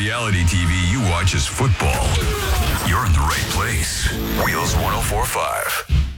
reality TV you watch is football, you're in the right place. Wheels 104.5.